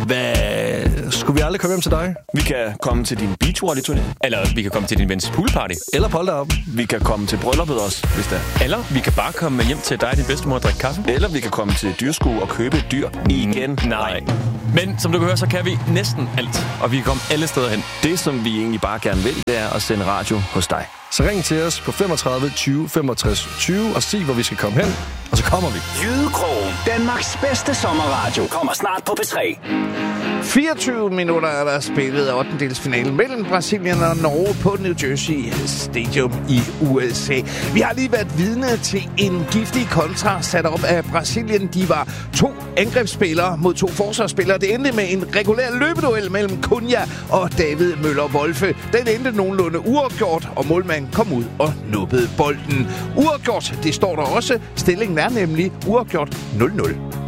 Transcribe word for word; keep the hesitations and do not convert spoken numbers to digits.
Hvad? Skulle vi aldrig komme hjem til dig? Vi kan komme til din beachvolley-turné. Eller vi kan komme til din vens poolparty. Eller polterop. Vi kan komme til brylluppet også, hvis det er. Eller vi kan bare komme hjem til dig og din bedstemor og drikke kaffe. Eller vi kan komme til dyrskue og købe et dyr igen. Nej. Men som du kan høre, så kan vi næsten alt. Og vi kan komme alle steder hen. Det, som vi egentlig bare gerne vil, det er at sende radio hos dig. Så ring til os på femogtredive tyve femogtres tyve og sig, hvor vi skal komme hen. Og så kommer vi. Jydekrogen, Danmarks bedste sommerradio, kommer snart på P tre. fireogtyve minutter er der spillet af ottendedelsfinalen mellem Brasilien og Norge på New Jersey Stadium i U S A. Vi har lige været vidne til en giftig kontra sat op af Brasilien. De var to angrebsspillere mod to forsvarsspillere. Det endte med en regulær løbeduel mellem Cunha og David Møller-Wolfe. Den endte nogenlunde uafgjort, og målmanden kom ud og nubbede bolden. Uafgjort, det står der også. Stillingen er nemlig uafgjort nul nul.